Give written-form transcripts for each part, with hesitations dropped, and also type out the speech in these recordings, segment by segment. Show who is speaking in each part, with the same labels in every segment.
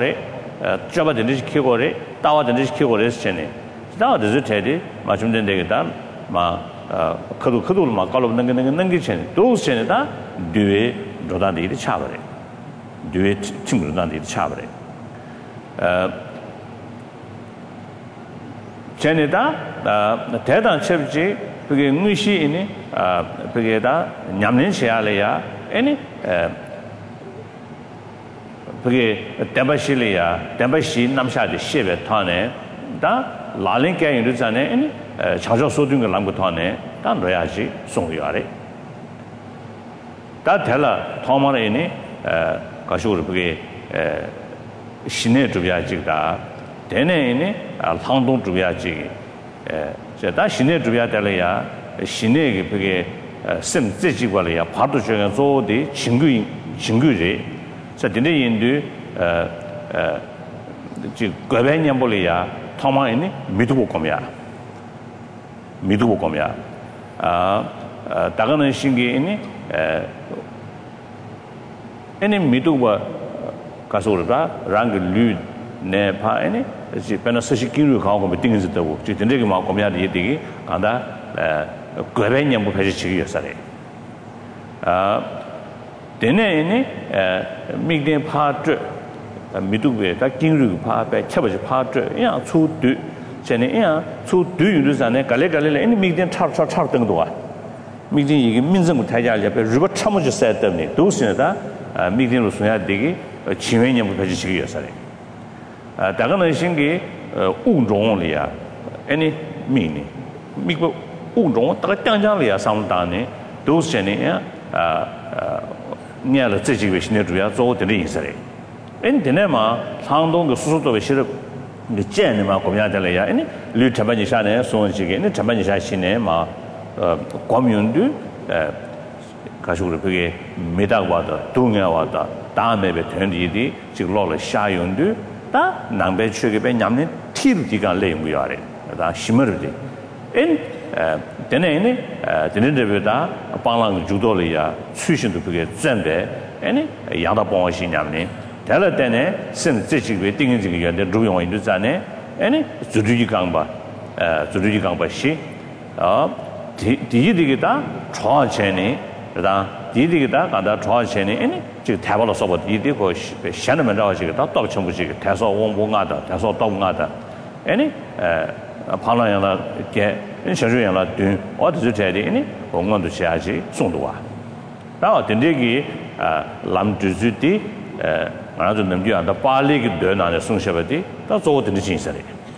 Speaker 1: 잡아 되는지 키고래 따와 되는지 키고래 했잖아요. 따와 되지 돼지 맞춤 된 되겠다. 그도 막 깔로 넘게 전에 도스전에다 뒤에 로단데 이리 차버려. 뒤에 친구로단데 이리 차버려. 전에다 대단 첩지 그게 의시이니 그게다 냠는 시야래야 아니 그게 대바시 남샤데 시베 타네 다 라링께 이르잖아요. 아니 자주 소든 걸 남고 타네 다 넣어야지 송이야래 다 될라 토마네니 가시고를 그게 신내 주비야지다 대내니 상동 주비야지 다 신내 주비야 될래야 신내게 그게 심自己관리야 파도 중에 조디 친구지 자 근데 인도 지 거배년볼이야 토마이니 미두고 거야 다가는 신기니 애니 미두고 가서라 랑그 류 네파이니 지 베나스시키루 가고 미팅스다고 지 근데게 막 거야 되게 간다 거배년보 배지치기였어요 되네니 미긴 파트 미두베 다 긴루 파베 쳬버지 파트 야 추드 전에 야 추드 유르산에 갈래갈래 이 미긴 차차 등도와 미긴 이게 민정부 타자를 옆에 루버 참으지 써야 때문에 도스네다 미긴으로 써야 되기 지회년부 배지치기였어요 다가는 신기 우종리야 아니 미니 미고 우종 다가 땅장리야 상당히 도스네 냐了这几位新的主要做的意思嘞。今天嘛，长东的叔叔作为写的，你见的嘛，国家的了呀，你绿成本以下呢，送几个，你成本以下新的嘛，国民的가지고 그게 메다와다 동야와다 다음에 되는지 지금 로를 샤용도 다 남배 추격에 냠는 티르디가 레무야래 다 심으르디 엔 되네네 되는데보다 방랑 주도리야 수신도 그게 전배 아니 야다 봉시 냠네 달을 때네 신 지지게 띵지게 연대 루용인도 자네 아니 주주지 강바 주주지 강바시 디디기다 초아체니 그다 디디기다 가다 초아체니 아니 지금 대발로 써버 디디고 샤는 자와시게 다 떡첨부시게 대서 원봉하다 대서 떡하다 아니 팔라야나 게小学养了对我就是在的呢我们都下去送的话然后等这个咱就是的俺就能讲到巴黎个的那送下来的到做的精神的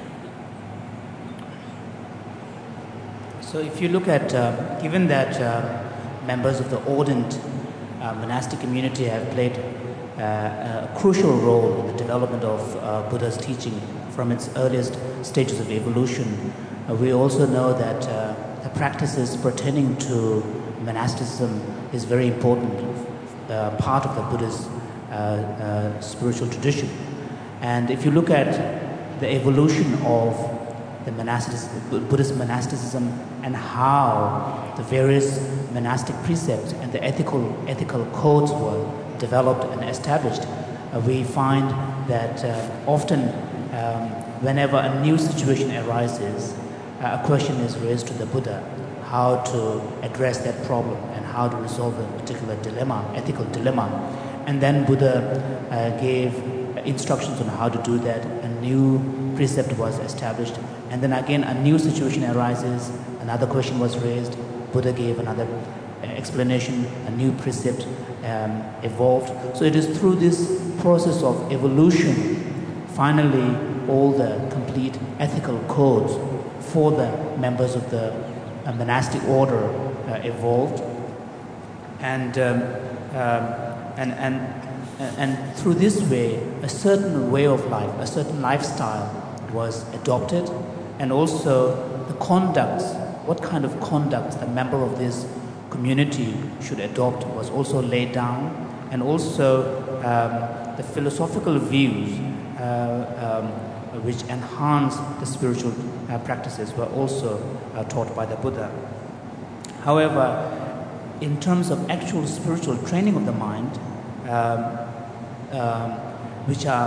Speaker 2: So if you look at given that members of the ordained monastic community have played a crucial role in the development of Buddha's teaching from its earliest stages of evolution. We also know that the practices pertaining to monasticism is very important part of the Buddha's spiritual tradition. And if you look at the evolution of the Buddhist monasticism and how the various monastic precepts and the ethical codes were developed and established, we find that often whenever a new situation arises, a question is raised to the Buddha how to address that problem and how to resolve a particular dilemma, ethical dilemma. And then Buddha gave instructions on how to do that. A new precept was established. And then again, a new situation arises, another question was raised, Buddha gave another explanation, a new precept evolved. So it is through this process of evolution, finally, all the complete ethical codes for the members of the monastic order evolved, and through this way, a certain way of life, a certain lifestyle was adopted, and also the conducts, what kind of conduct a member of this community should adopt was also laid down, and also the philosophical views which enhance the spiritual practices were also taught by the Buddha. However, in terms of actual spiritual training of the mind, which are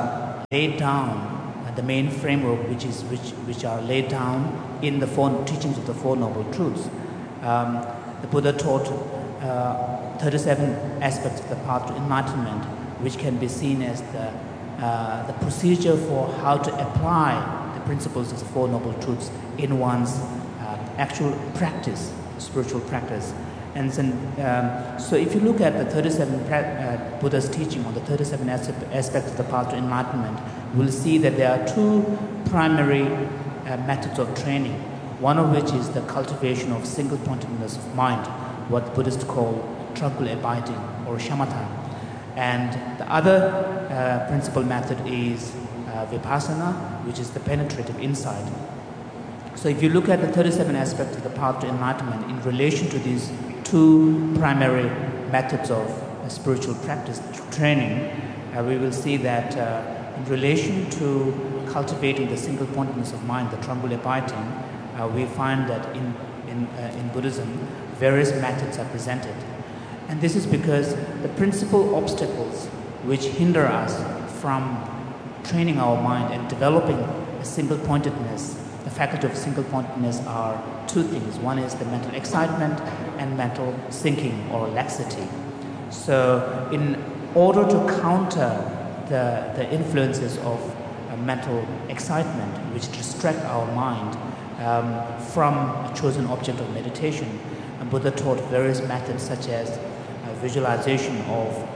Speaker 2: laid down, the main framework which are laid down in the four teachings of the Four Noble Truths. The Buddha taught 37 aspects of the path to enlightenment, which can be seen as the procedure for how to apply the principles of the Four Noble Truths in one's actual practice, spiritual practice. And then, so if you look at the 37 Buddha's teaching on the 37 aspects of the path to enlightenment, we'll see that there are two primary methods of training, one of which is the cultivation of single-pointedness of mind, what Buddhists call tranquil abiding or shamatha. And the other principal method is vipassana, which is the penetrative insight. So if you look at the 37 aspects of the path to enlightenment in relation to these two primary methods of spiritual practice training, we will see that in relation to cultivating the single pointedness of mind, the tranquil abiding, we find that in Buddhism, various methods are presented. And this is because the principal obstacles which hinder us from training our mind and developing a single pointedness, the faculty of single pointedness, are two things. One is the mental excitement and mental sinking or laxity. So in order to counter the influences of mental excitement which distract our mind from a chosen object of meditation, Buddha taught various methods such as visualization of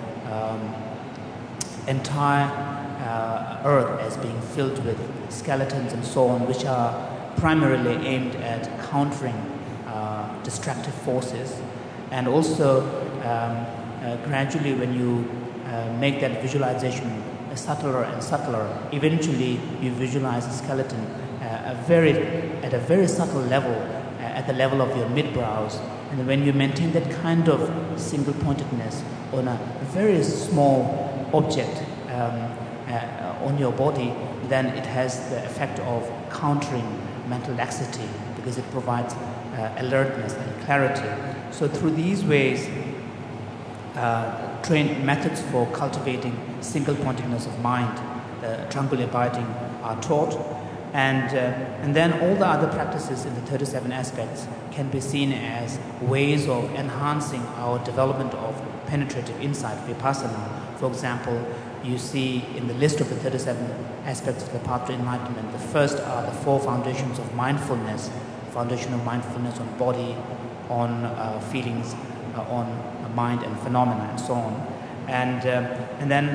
Speaker 2: entire earth as being filled with skeletons and so on, which are primarily aimed at countering destructive forces. And also gradually, when you make that visualization subtler and subtler, eventually you visualize a skeleton at a very subtle level, at the level of your mid-brows. And when you maintain that kind of single-pointedness on a very small object on your body, then it has the effect of countering mental laxity because it provides alertness and clarity. So through these ways, train methods for cultivating single-pointedness of mind, tranquil abiding, are taught. And then all the other practices in the 37 aspects can be seen as ways of enhancing our development of penetrative insight, vipassana. For example, you see in the list of the 37 aspects of the path to enlightenment, the first are the 4 foundations of mindfulness, foundation of mindfulness on body, on feelings, on mind and phenomena, and so on. And then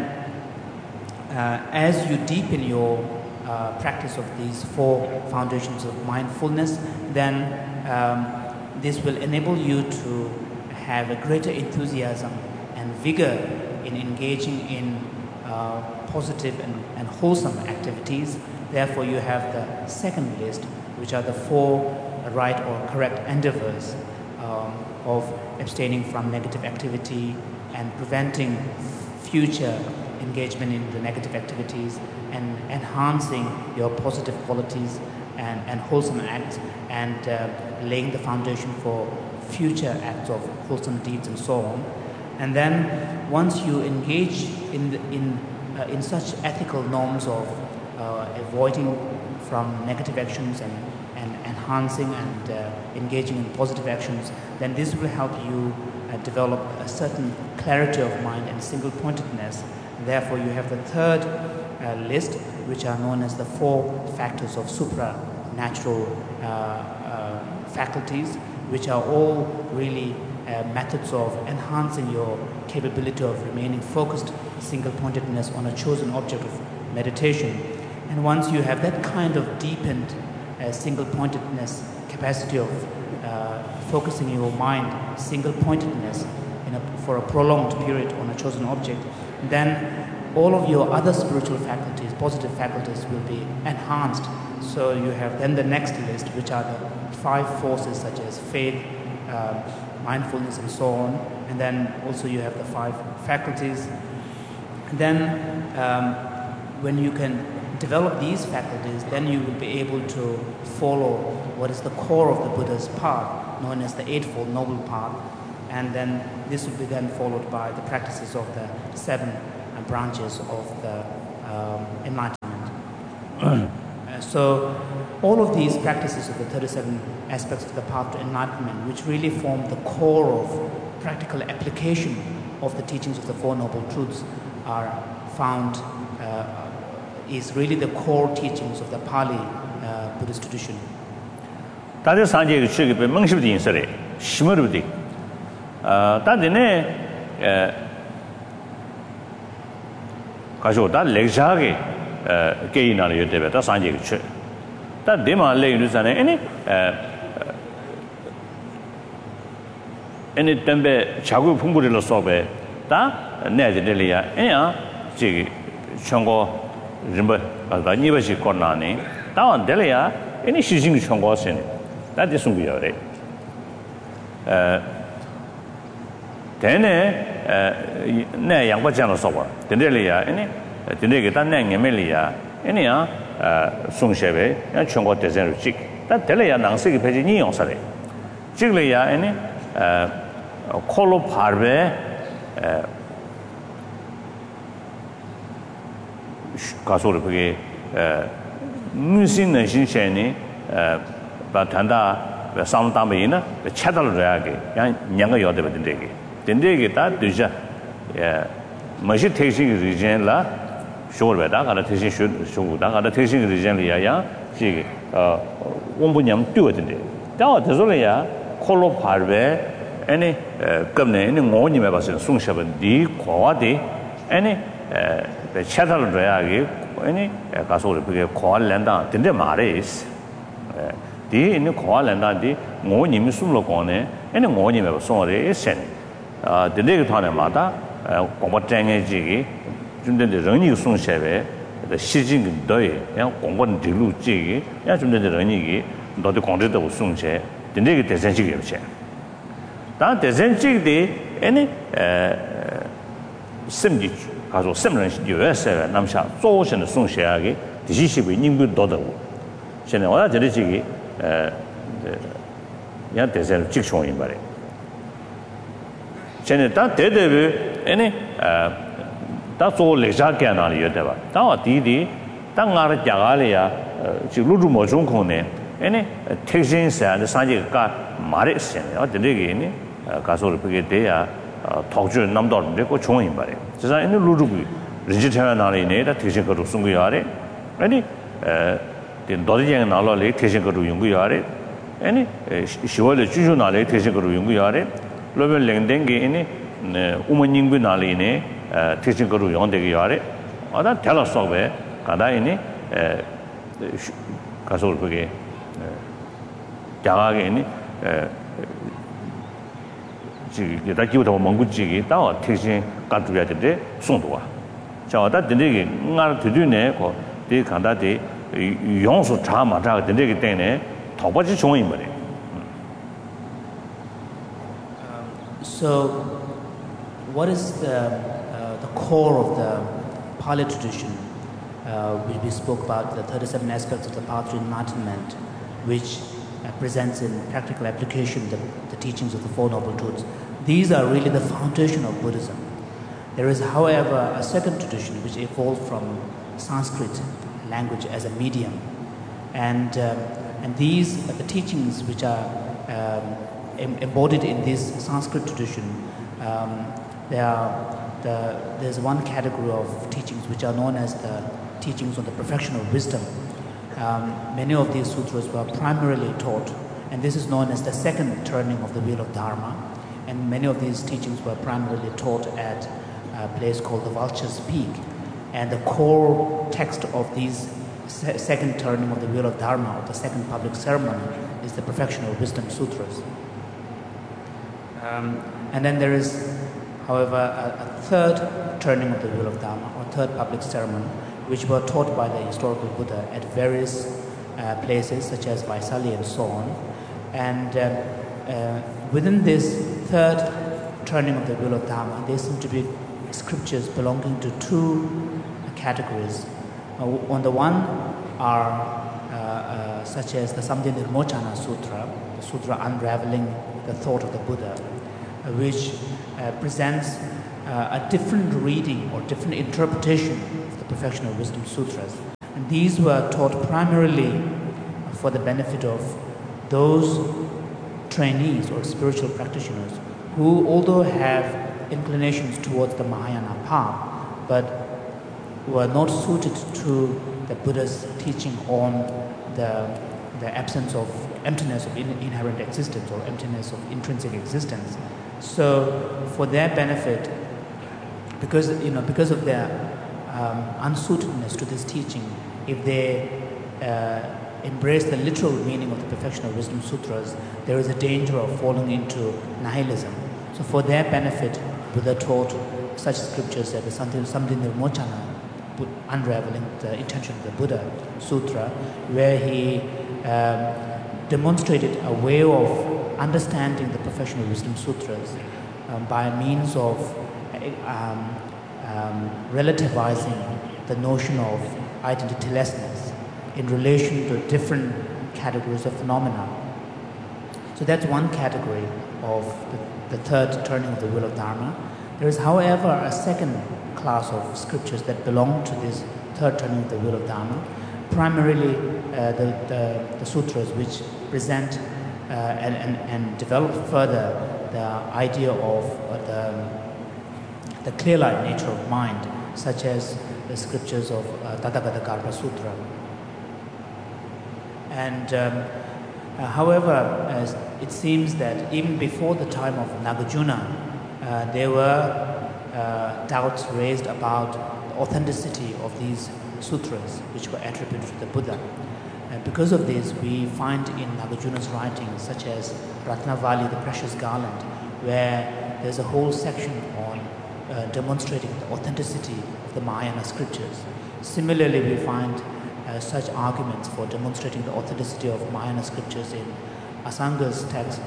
Speaker 2: as you deepen your practice of these 4 foundations of mindfulness, then this will enable you to have a greater enthusiasm and vigor in engaging in positive and wholesome activities. Therefore, you have the second list, which are the 4 right or correct endeavors of abstaining from negative activity and preventing future engagement in the negative activities, and enhancing your positive qualities and wholesome acts, and laying the foundation for future acts of wholesome deeds and so on. And then once you engage in such ethical norms of avoiding from negative actions and enhancing and engaging in positive actions, then this will help you develop a certain clarity of mind and single-pointedness. Therefore, you have the third list, which are known as the 4 factors of supranatural faculties, which are all really methods of enhancing your capability of remaining focused, single-pointedness on a chosen object of meditation. And once you have that kind of deepened single-pointedness capacity of focusing your mind, single-pointedness for a prolonged period on a chosen object, then all of your other spiritual faculties, positive faculties, will be enhanced. So you have then the next list, which are the 5 forces such as faith, mindfulness, and so on. And then also you have the 5 faculties. And then when you can develop these faculties, then you will be able to follow what is the core of the Buddha's path, known as the Eightfold Noble Path. And then this will be then followed by the practices of the 7 branches of the enlightenment. So all of these practices of the 37 aspects of the path to enlightenment, which really form the core of practical application of the teachings of the Four Noble Truths, are found, is really the core teachings of the Pali Buddhist tradition.
Speaker 1: 다들 산지에 치기 멍십디 인설에 심어르디 다들네 가져다 렉자게 게이나를 여대베다 산지에 치 다 데마 레이르잖아요. 애니 템베 자구 풍부리로 써베 다 내들이야 애야 지 청고 림버 가다 니버시 코나니 다원 될이야 애니 시징 청고선 다디 숨기요래 대네 내 양과장으로 써봐 된들이야 애니 된데게 단내 녀멜이야 애니야 송셰베 야 청고 대전으로 찍 다 될이야 낭색이 배지 니용사래 찍을이야 애니 콜로 파르베 가소를 그게 무신의 신체니 바탄다 상담이나 차달로야게 양 냥가 여대버든데게 된데게 다 되자 마시 택신 리젠라 쇼르베다 가다 택신 쇼고다 가다 택신 리젠리야야 지 원분념 뛰어든데 다 되sol이야 콜로 파르베 애니 겁네 니 모님에 봐서 숭셔번 디 고와디 애니 차달로야게 애니 가소를 그게 고알랜다 근데 말이스 디 있는 고알랜다디 모님이 숨로 거네 애니 모님에 봐 송어리 센 근데 그 타네마다 공부장에지기 준된데 런이 숭셔베 시진 너희 그냥 공부는 뒤로지기 야 준된데 런이기 너도 공부도 숭셔 근데 그 대전식이 없지 다 대전식이 애니 심지 가서 심는 요에서 남샤 조선의 송시하게 디시십이 님부도도 전에 와야 되지기 야 대전 직송이 말이 전에 다 대대비 애니 다 조leg자게 나리 여대봐 다 디디 땅아를 자갈이야 지루루 모종콘네 애니 택신사의 산지가 말했어요 어디게니 가서를 그게 돼야 독주 남도인데 그 좋은 말이에요. 그래서 이제 루루기 리지터나 나리네 다 택신거로 숨고야래. 아니 너희가 나라래 택신거로 연구야래. 아니 시월에 주주 나래 택신거로 연구야래. 로벨 랭댕게 이니 우먼닝부 나리네 택신거로 연대기야래. 아다 달았어베 가다이니 가서를 그게 자가게 이니 지기 다 기부도 멍구지기 다 택신 가져야 되는데 송도와 저다 된데게 나를 드드네 그 간다데 용수 자마자 된데게 때문에 더버지 좋은 인물이
Speaker 2: So what is the core of the Pali tradition which we spoke about the 37 aspects of the path to enlightenment which presents in practical application the teachings of the Four Noble Truths. These are really the foundation of Buddhism. There is, however, a second tradition which evolved from Sanskrit language as a medium, and these are the teachings which are embodied in this Sanskrit tradition. There's one category of teachings which are known as the teachings on the perfection of wisdom. Many of these sutras were primarily taught, and this is known as the second turning of the wheel of Dharma, and many of these teachings were primarily taught at a place called the Vulture's Peak, and the core text of these second turning of the wheel of Dharma, or the second public ceremony, is the Perfection of Wisdom Sutras. And then there is, however, a third turning of the wheel of Dharma, or third public ceremony, which were taught by the historical Buddha at various places such as Vaisali and so on. And within this third turning of the wheel of Dharma, there seem to be scriptures belonging to two categories. On the one are such as the Samdhi Nirmochana Sutra, the sutra unraveling the thought of the Buddha, which presents a different reading or different interpretation of the Perfection of Wisdom Sutras. And these were taught primarily for the benefit of those trainees or spiritual practitioners who, although have inclinations towards the Mahayana path, but were not suited to the Buddha's teaching on the absence of emptiness of inherent existence or emptiness of intrinsic existence. So, for their benefit, because of their unsuitedness to this teaching, if they embrace the literal meaning of the Perfection of Wisdom Sutras, there is a danger of falling into nihilism. So, for their benefit, Buddha taught such scriptures as the Samdhinirmochana, unraveling the intention of the Buddha Sutra, where he demonstrated a way of understanding the Perfection of Wisdom Sutras by means of relativizing the notion of identitylessness in relation to different categories of phenomena. So that's one category of the third turning of the wheel of Dharma. There is, however, a second class of scriptures that belong to this third turning of the wheel of Dharma, primarily the sutras which present and develop further the idea of the clear-light nature of mind, such as the scriptures of Tathagata Garbha Sutra. And however, it seems that even before the time of Nagarjuna, there were doubts raised about the authenticity of these sutras which were attributed to the Buddha. And because of this, we find in Nagarjuna's writings, such as Ratnavali, the Precious Garland, where there's a whole section on demonstrating the authenticity of the Mahayana scriptures. Similarly, we find such arguments for demonstrating the authenticity of Mahayana scriptures in Asanga's text,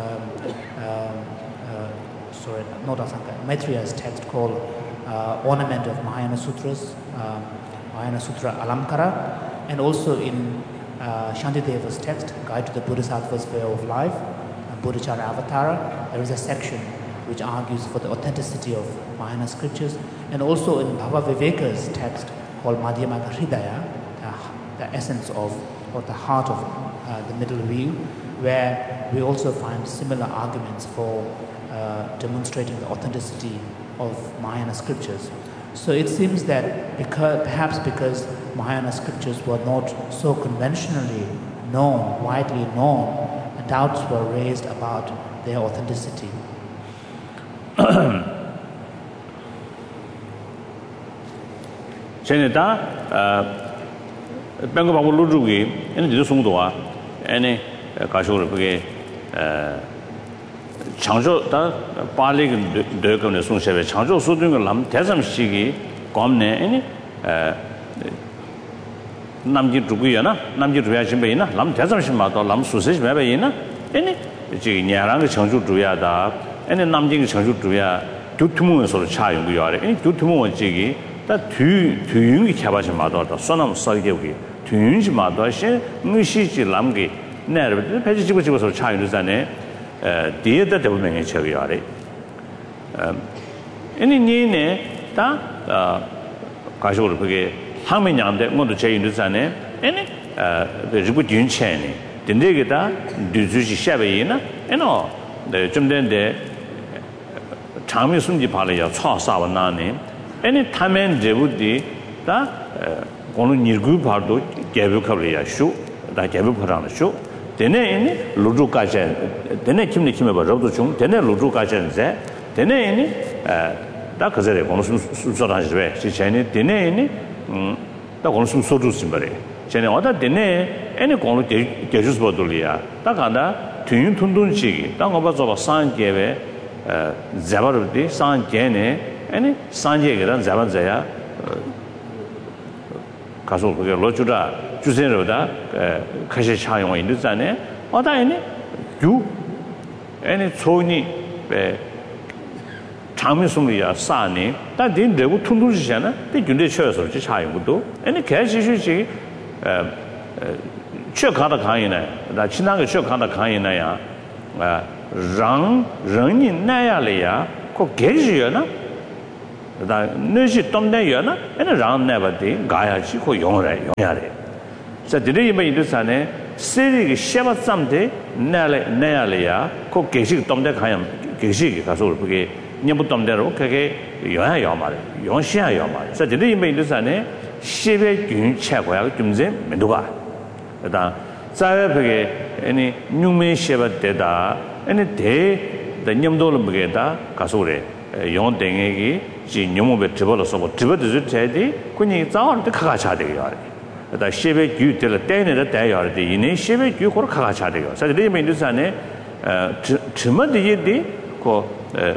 Speaker 2: Maitreya's text called Ornament of Mahayana Sutras, Mahayana Sutra Alamkara, and also in Shantideva's text, Guide to the Bodhisattva's Way of Life, Bodhicharya Avatara. There is a section which argues for the authenticity of Mahayana scriptures, and also in Bhava Viveka's text called Madhyamaka Hridaya, the essence of, or the heart of the middle wheel, where we also find similar arguments for demonstrating the authenticity of Mahayana scriptures. So it seems that perhaps because Mahayana scriptures were not so conventionally known, widely known, doubts were raised about their authenticity.
Speaker 1: Bengo Babu Lujugi, and the Sungdoa, any Kashur Pugay, Changjo, Pali, Durkam, the Sungshe, Changjo Sudung Lam, Tesam Shigi, Gomne, any Namji Tuguyana, Namji Tuyashimbayina, Lam Tesam Shimato, Lam Susish Mabayina, any Yarang Changju Tuyada, any Namjing Changju Tuya, Tutumu sort of child we are, any Tutumu and Jigi. that tu yung ki khaba ma do da sonam sa ge ge tu yung ji ma do she ngi shi ji lam ge ne re pe ji ji ji so cha yu za ne de de de me che ge ya re any ni ne da ga shu ru ge hang me nyang de ngo do che yu za ne any de ji bu yun chen ne de de ge da du zu ji sha be yin na eno de zum den de chang me sun ji pa le ya cha sa wa na ne any time and debut da onu nirgu pardo gebu kabriya shu da gebu parana shu dene ini luju ka chen dene kimni kime ba rodo chung dene luju ka chen ze dene ini da kazere onu sum soran jwe chi chene dene ini da onu sum soju simbare chene oda dene any onu gejus bodulia da ganda tün tundun chi da ngoba zoba san gebe zabarudi san gene any sanje geran zaman zaya 가서 그게 로주라 주세로다 카시 차용이 있는데 어다에네 유 애니 소니 배 장미송이야 싸니但딘 내고 퉁퉁지잖아 그 군대 쳐서 지 차용도 애니 개시시지 쳐가다 가이네 나 지난 거 쳐가다 가이네야 랑 랑이 나야래야 그 개지야나 다 너시 덤대여나 에나 랑내버디 가야지 고 용래 용야래 자 드리면 이르산에 세리기 샤바쌈데 내야래야 고 계식 덤대 가야 계식이 가서 그게 녀부 덤대로 그게 용야 말이야 용시야 말이야 자 드리면 이르산에 시베 균 최고야 좀제 면도가 다 자베게 아니 뉴메 샤바데다 아니 대 냠도를 먹게다 가서 그래 용 땡에기 지 녀모베 집어서 뭐 집어도 돼야지 그니 자원도 가가 차대요 다 시베 규들 때내를 때야 돼 이네 시베 규 고로 가가 차대요 그래서 리메 인도산에 즈먼디디 고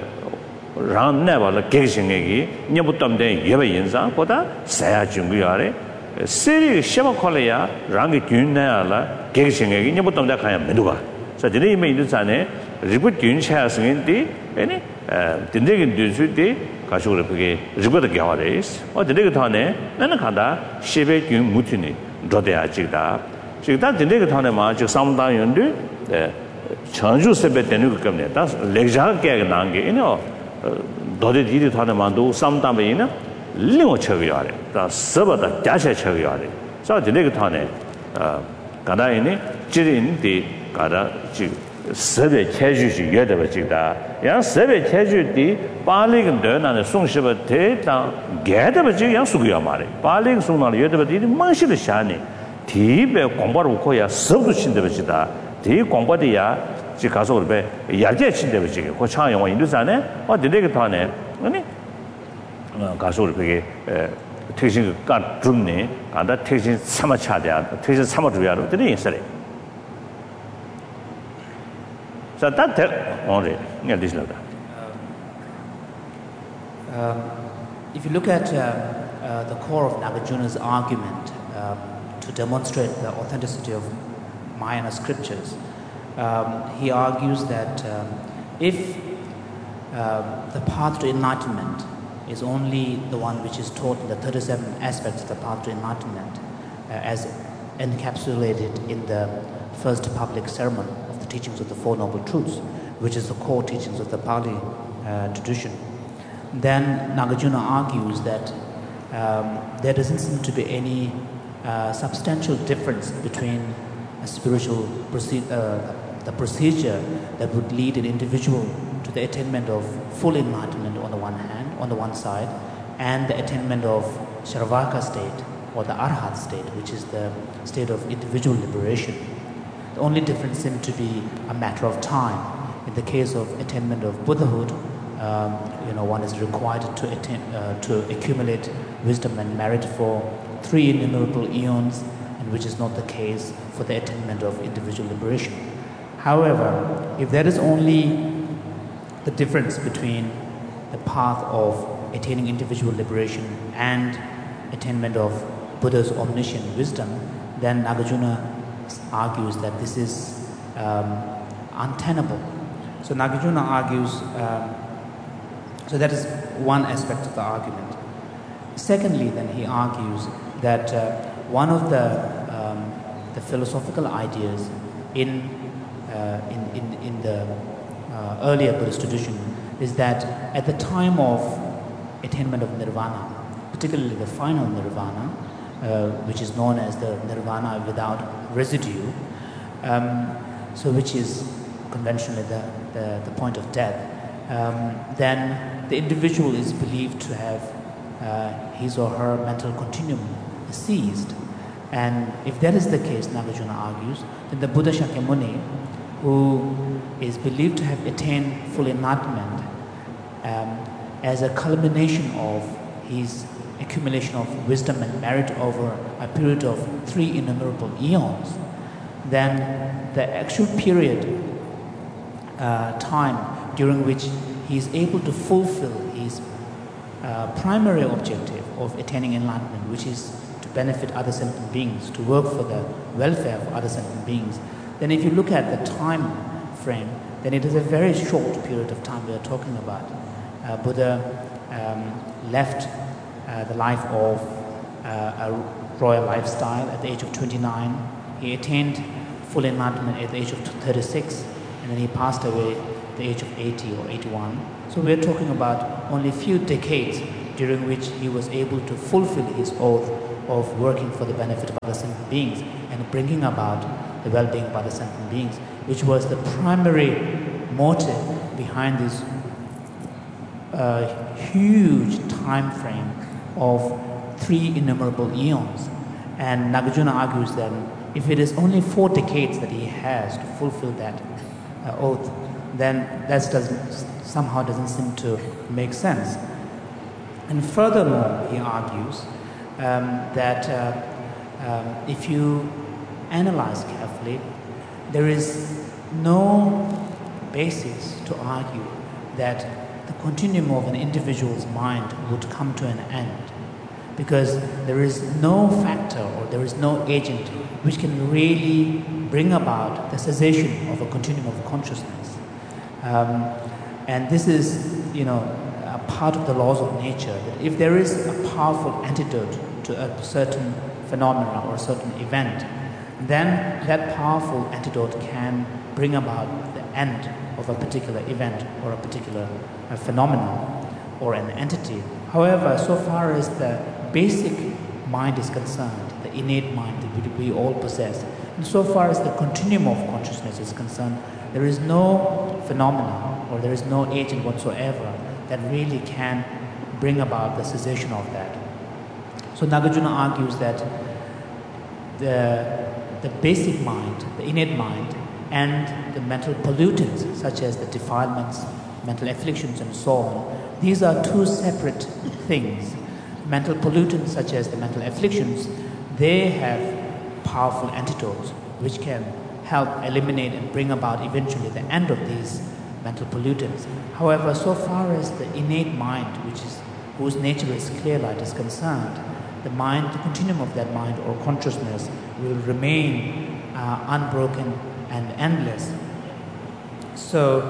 Speaker 1: 람네발 계신에기 녀부담된 예배 인상보다 사야 중요하래 세리 시바 콜레야 랑게 균나야라 계신에기 녀부담다 가야 메두가 그래서 리메 인도산에 리부 균차스인데 아니 딘데긴 뒤수디 가시고를 그게 리버도 겨와레스 어디게 타네 나는 간다 시베 균 무티니 로데야 지다 지다 딘데게 타네 마저 상당 연도 전주 세베 되는 것 때문에 다 렉자게 나게 이노 도데디디 타네 만도 상담이나 링어 쳐요래 다 서버다 자세 쳐요래 자 딘데게 타네 가다이니 지린디 가다 지 세배 체주시 여대버지다 양 세배 체주디 빨리긴 되나는 송시버 대당 개대버지 양 수고야 말해 빨리 송나는 여대버지 망시를 샤니 디베 공부를 고야 서도 친대버지다 디 공부디야 지 가서 그래 야제 친대버지 고 창영원 인도산에 어디게 타네 아니 가서 그게 택신 까 줍네 간다 택신 참아 차대야 택신 참아 줘야로 되는 인사래 So that only
Speaker 2: if you look at the core of Nagarjuna's argument to demonstrate the authenticity of Mahayana scriptures, he argues that if the path to enlightenment is only the one which is taught in the 37 aspects of the path to enlightenment as encapsulated in the first public sermon of the teachings of the Four Noble Truths, which is the core teachings of the Pali tradition, then Nagarjuna argues that there doesn't seem to be any substantial difference between a spiritual the procedure that would lead an individual to the attainment of full enlightenment on the one hand, on the one side, and the attainment of Sharavaka state or the Arhat state, which is the state of individual liberation. The only difference seems to be a matter of time. In the case of attainment of Buddhahood, one is required to accumulate wisdom and merit for 3 innumerable eons, and which is not the case for the attainment of individual liberation. However, if there is only the difference between the path of attaining individual liberation and attainment of Buddha's omniscient wisdom, then Nagarjuna argues that this is untenable. So Nagarjuna argues, so that is one aspect of the argument. Secondly, then he argues that one of the philosophical ideas in the earlier Buddhist tradition is that at the time of attainment of nirvana, particularly the final nirvana, which is known as the nirvana without residue, so which is conventionally the point of death, then the individual is believed to have his or her mental continuum ceased. And if that is the case, Nagarjuna argues, then the Buddha Shakyamuni, who is believed to have attained full enlightenment as a culmination of his accumulation of wisdom and merit over a period of 3 innumerable eons, then the actual period, time during which he is able to fulfill his primary objective of attaining enlightenment, which is to benefit other sentient beings, to work for the welfare of other sentient beings, then if you look at the time frame, then it is a very short period of time we are talking about. Buddha left the life of a royal lifestyle at the age of 29. He attained full enlightenment at the age of 36, and then he passed away at the age of 80 or 81. So we're talking about only a few decades during which he was able to fulfill his oath of working for the benefit of other sentient beings and bringing about the well-being of other sentient beings, which was the primary motive behind this huge time frame of 3 innumerable eons. And Nagarjuna argues that if it is only 4 decades that he has to fulfill that oath, then that somehow doesn't seem to make sense. And furthermore, he argues that if you analyze carefully, there is no basis to argue that the continuum of an individual's mind would come to an end, because there is no factor or there is no agent which can really bring about the cessation of a continuum of consciousness. And this is, a part of the laws of nature, that if there is a powerful antidote to a certain phenomena or a certain event, then that powerful antidote can bring about the end of a particular event or a particular phenomenon or an entity. However, so far as the basic mind is concerned, the innate mind that we all possess, and so far as the continuum of consciousness is concerned, there is no phenomena or there is no agent whatsoever that really can bring about the cessation of that. So Nagarjuna argues that the basic mind, the innate mind, and the mental pollutants such as the defilements, mental afflictions and so on, these are 2 separate things. Mental pollutants such as the mental afflictions, they have powerful antidotes which can help eliminate and bring about eventually the end of these mental pollutants. However, so far as the innate mind, whose nature is clear light, is concerned, the mind, the continuum of that mind or consciousness will remain unbroken and endless. So,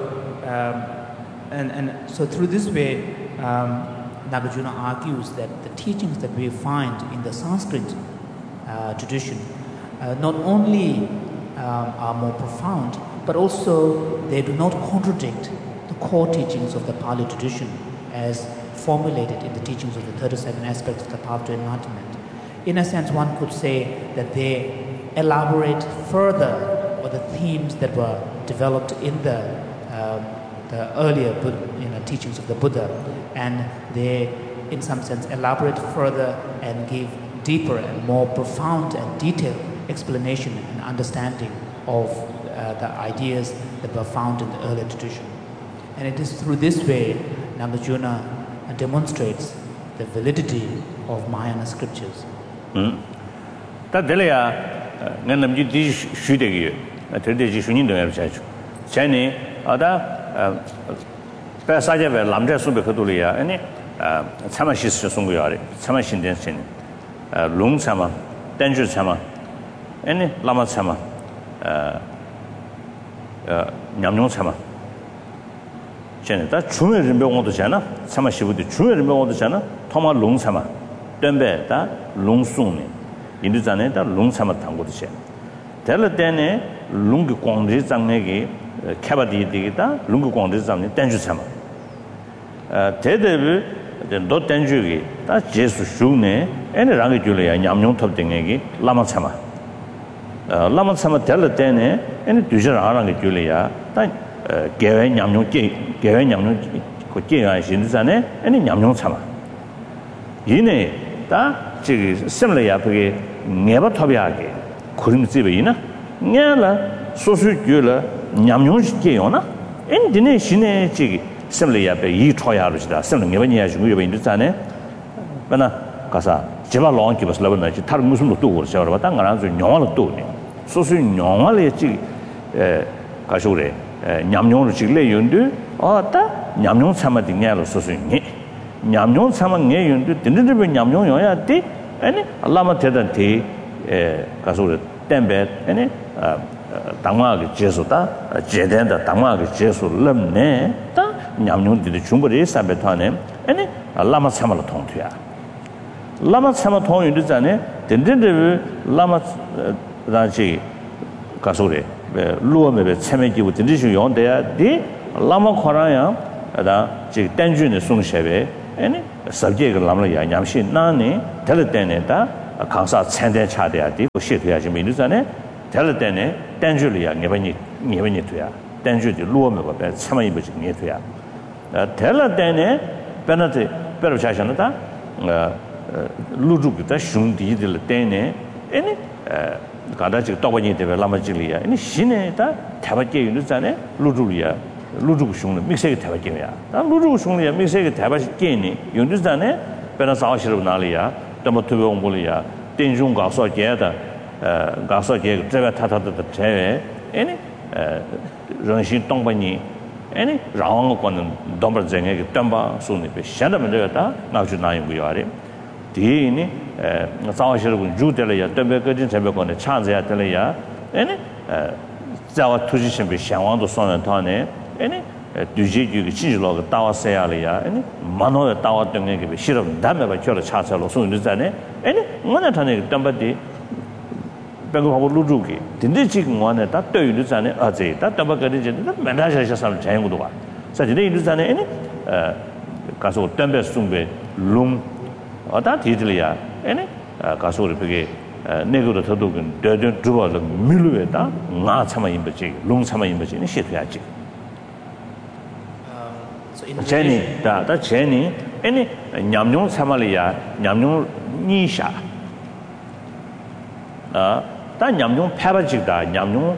Speaker 2: so through this way, Nagarjuna argues that the teachings that we find in the Sanskrit tradition not only are more profound, but also they do not contradict the core teachings of the Pali tradition as formulated in the teachings of the 37 aspects of the path to enlightenment. In a sense, one could say that they elaborate further on the themes that were developed in the earlier teachings of the Buddha, and they, in some sense, elaborate further and give deeper and more profound and detailed explanation and understanding of the ideas that were found in the earlier tradition. And it is through this way Nagarjuna demonstrates the validity of Mahayana scriptures.
Speaker 1: Ta delaya nganam ji di shu de ge de ji shu ni de ya cha chu chen ni ada pa sa ja ba lam zhe su be ke du le ya ani chama shi shi song ge ya le chama xin den chen long chama dan ju chama ani lama chama nyam nyong chama chen da chume ren be wong de jana chama shi bu de chume ren be wong de jana thoma long chama den be da long sung ni 인도 전에 다 롱사마 당고듯이 될 때에 롱기 광지 장내기 캐바디 되겠다 롱기 광지 장내 땡주 참아 대대비 너 땡주기 다 제수 슈네 애네 랑이 줄이야 냠뇽 탑등에기 라마 참아 라마 참아 될 때에 애네 뒤저 아랑이 줄이야 다 개회 냠뇽 개회 냠뇽 그 개야 인도 전에 애네 냠뇽 참아 이네 다 지금 심리야 그게 내가 토비하게 그림 집이나 내가 소수규라 냠뇽시게요나 엔디네 신의 지기 심리야베 이 초야르시다 심리 내가 이야기하고 이거 인도잖아요 그러나 가서 제발 롱기 버스 라버나 지 다른 무슨 것도 오르셔 봐 당가랑 좀 영화를 또네 소수 영화를 지 가셔래 냠뇽을 지래 연도 어따 냠뇽 참아딩냐로 소수니 냠뇽 참아게 연도 딘딘데 냠뇽 요야 돼 아니 알라마 대단티 가서 템베 아니 당마하게 제소다 제된다 당마하게 제소 럼네 다 냠뇽들이 중벌이 사베타네 아니 알라마 참아로 통투야 라마 참아 통유도 전에 딘딘데 라마 다시 가서래 루어메베 참매기부 딘디슈 용대야 디 라마 코라야 다 지 땡준의 송셰베 any subject Lamla Yamshin Nani, Teleteneta, a Kansa Sende Chadia, Dipo Shitia Minusane, Teletene, Danjulia, Nevenituya, Danju di Luome, Samayibuch Netuya. Teletene, Penalty, Perchashanata, Lujuka, Shundi, the Tene, any Kadachi Tawani de Lamajilia, any Shineta, Tabaki Nusane, Lujulia. Lujushun, Mixed Tabakia. Lujushun, Mixed Tabakini, Yundusane, Penasashir Nalia, Damatu Mulia, Dinjung Gaso Jeda, Gaso Jeg, Tata the Teve, any Ranshin Tombani, any Rang on Domber Zeng, Tamba, Sunipe, Shandamanata, now to nine we are. Dini, Sashir Judelia, Tembekajin Tebekon, the Chanzia Telia, any Zawa Tujish be Shanwan to Son and Tane. Any Duji you change log Tawa Sealia, any Mano Tawa Dunga, she of Dame by Chola Chatsal or soon is done. Any one at any Dambadi Bango Lujuki. Didn't the chicken one at that to Luzane, Aze, that Tabakadijan, that Manasha some Changudua. Such a day Luzane, any Caso Tembe Sumbe, Lum, or that Italia, any Caso Pigay, Nego the Tadugan, Durden, Druba, the Milueta, not Sama Imbachi, Lung Sama Imbachi, and Shityachi. Jenny, that Jenny, any Yamnon Samalia, Yamnon Nisha. That Yamnon Pabajida, Yamnon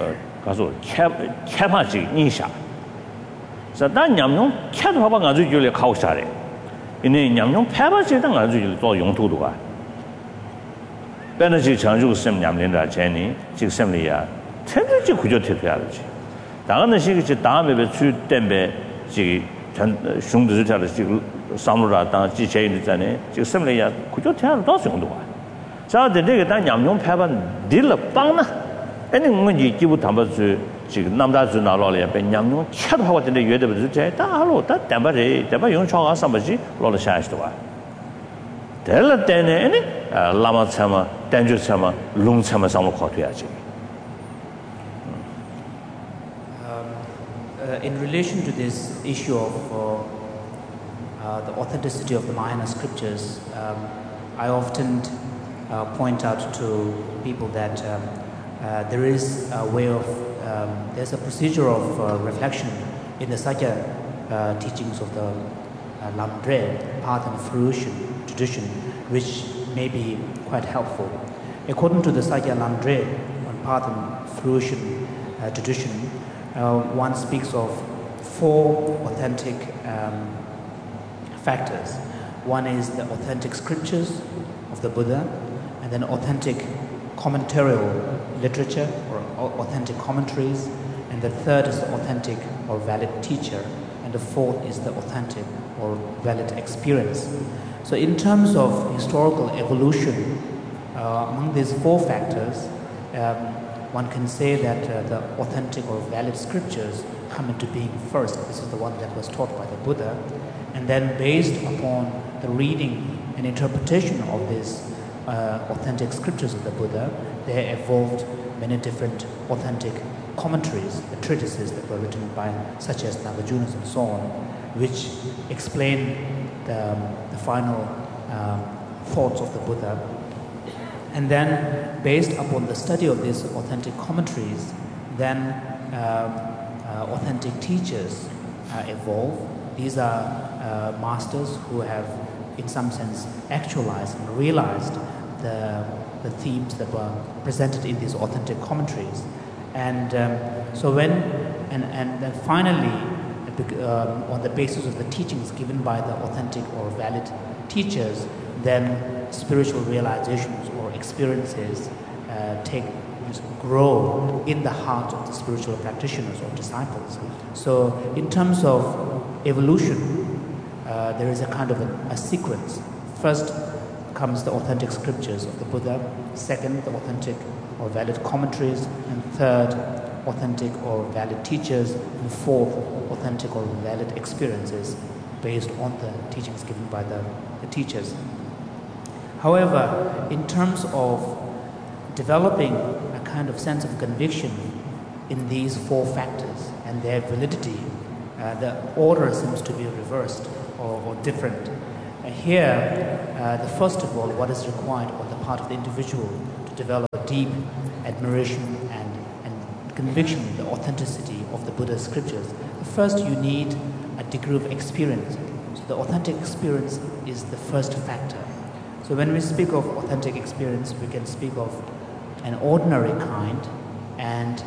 Speaker 1: Kapaji Nisha. So that Yamnon Kapanga Julia Kausare. In a Yamnon Pabajida, Julia Yong Tudua. Benaji Chanju Sem Yamlinda Jenny, Jixemlia, Temperature Kujotiology. Down the Shiki Dame with two Tembe. She shung the Samura, G. in the simply could you tell those on the one? So the day that Yam Pavan Dilla Bana, any when you give Tambazu, Namda Zunalolia, Ben Yam, chat how in the Yed of the Jet, hello, that Dambari, Dabayon Chong, somebody, Lola Shashtua. Tell it then any Lama Sama, Dangerous Sama, Lung Sama Samokotiaji.
Speaker 2: In relation to this issue of the authenticity of the Mahayana scriptures, I often point out to people that there is a way of, there's a procedure of reflection in the Sakya teachings of the Lamdre, path and fruition tradition, which may be quite helpful. According to the Sakya Lamdre on path and fruition tradition, one speaks of four authentic factors. One is the authentic scriptures of the Buddha, and then authentic commentarial literature or authentic commentaries, and the third is the authentic or valid teacher, and the fourth is the authentic or valid experience. So in terms of historical evolution, among these four factors, one can say that the authentic or valid scriptures come into being first. This is the one that was taught by the Buddha. And then based upon the reading and interpretation of these authentic scriptures of the Buddha, there evolved many different authentic commentaries, the treatises that were written by such as Nagarjunas and so on, which explain the final thoughts of the Buddha. And then, based upon the study of these authentic commentaries, then authentic teachers evolve. These are masters who have, in some sense, actualized and realized the themes that were presented in these authentic commentaries. And so when, and then finally, on the basis of the teachings given by the authentic or valid teachers, then spiritual realizations or experiences grow in the heart of the spiritual practitioners or disciples. So in terms of evolution, there is a kind of a sequence. First comes the authentic scriptures of the Buddha, second, the authentic or valid commentaries, and third, authentic or valid teachers, and fourth, authentic or valid experiences based on the teachings given by the teachers. However, in terms of developing a kind of sense of conviction in these four factors and their validity, the order seems to be reversed or different. here, the first of all, what is required on the part of the individual to develop a deep admiration and conviction in the authenticity of the Buddha's scriptures. First, you need a degree of experience. So the authentic experience is the first factor. So when we speak of authentic experience, we can speak of an ordinary kind and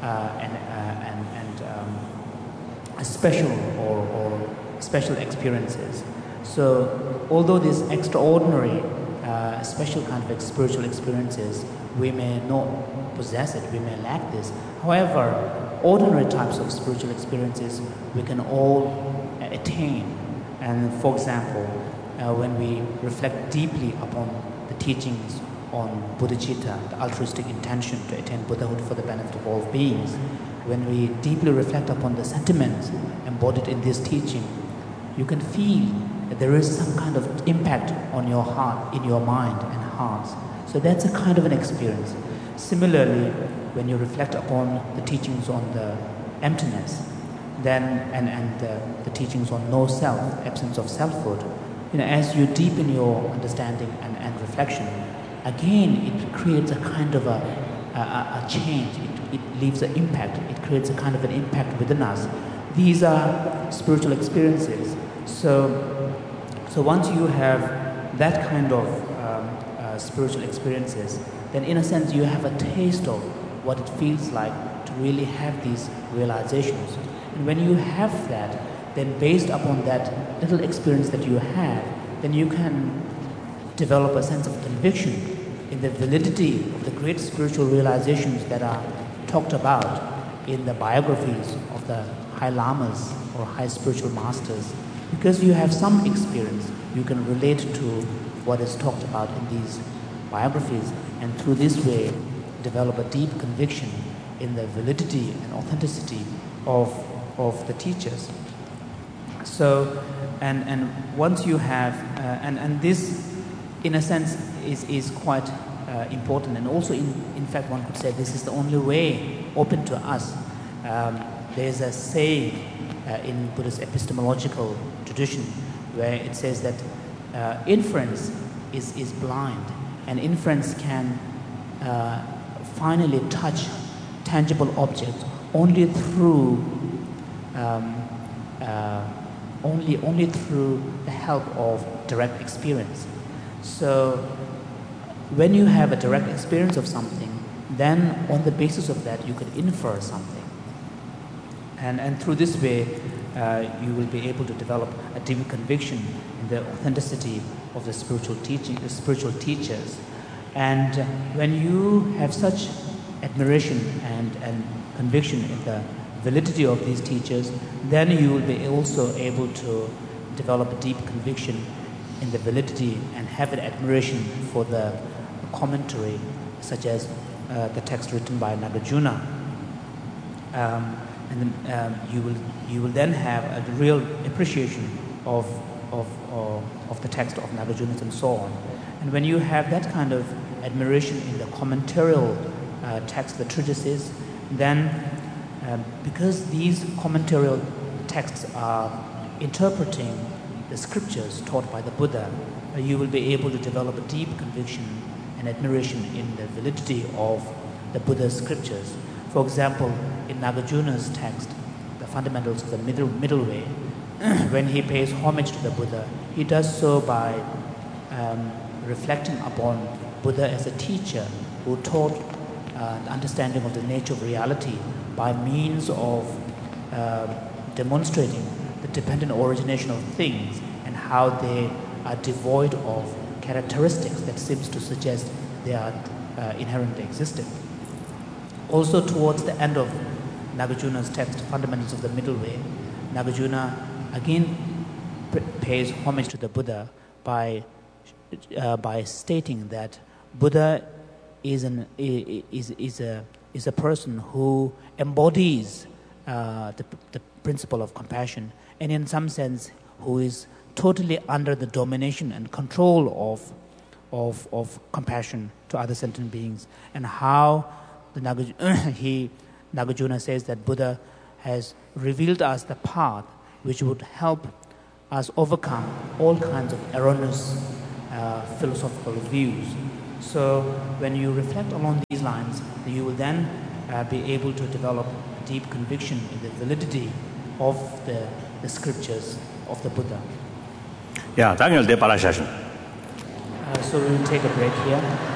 Speaker 2: a special or special experiences. So although these extraordinary, special kind of spiritual experiences, we may not possess it, we may lack this. However, ordinary types of spiritual experiences we can all attain. And for example, when we reflect deeply upon the teachings on bodhicitta, the altruistic intention to attain Buddhahood for the benefit of all beings, when we deeply reflect upon the sentiments embodied in this teaching, you can feel that there is some kind of impact on your heart, in your mind and hearts. So that's a kind of an experience. Similarly, when you reflect upon the teachings on the emptiness, then and the teachings on no self, absence of selfhood, as you deepen your understanding and reflection, again it creates a kind of a change. It leaves an impact. It creates a kind of an impact within us. These are spiritual experiences. So once you have that kind of spiritual experiences, then in a sense you have a taste of what it feels like to really have these realizations. And when you have that, then based upon that little experience that you have, then you can develop a sense of conviction in the validity of the great spiritual realizations that are talked about in the biographies of the high lamas or high spiritual masters. Because you have some experience, you can relate to what is talked about in these biographies, and through this way develop a deep conviction in the validity and authenticity of the teachers. So, and once you have, and this, in a sense, is quite important, and also, in fact, one could say this is the only way open to us. There's a saying in Buddhist epistemological tradition where it says that inference is blind, and inference can finally touch tangible objects only through only through the help of direct experience. So when you have a direct experience of something, then on the basis of that you can infer something, and through this way you will be able to develop a deep conviction in the authenticity of the spiritual teaching, the spiritual teachers. And when you have such admiration and conviction in the validity of these teachers, then you will be also able to develop a deep conviction in the validity and have an admiration for the commentary, such as the text written by Nagarjuna. And then you will then have a real appreciation of the text of Nagarjuna and so on. And when you have that kind of admiration in the commentarial text, the treatises, then because these commentarial texts are interpreting the scriptures taught by the Buddha, you will be able to develop a deep conviction and admiration in the validity of the Buddha's scriptures. For example, in Nagarjuna's text, the fundamentals of the middle way, when he pays homage to the Buddha, he does so by reflecting upon Buddha as a teacher who taught the understanding of the nature of reality by means of demonstrating the dependent origination of things and how they are devoid of characteristics that seems to suggest they are inherently existing. Also, towards the end of Nagarjuna's text, Fundamentals of the Middle Way, Nagarjuna again pays homage to the Buddha by stating that Buddha is a person who embodies the principle of compassion, and in some sense who is totally under the domination and control of compassion to other sentient beings, and how Nagarjuna says that Buddha has revealed us the path which would help has overcome all kinds of erroneous philosophical views. So when you reflect along these lines, you will then be able to develop deep conviction in the validity of the scriptures of the Buddha.
Speaker 1: Yeah, Daniel de Palashasan.
Speaker 2: So we will take a break here.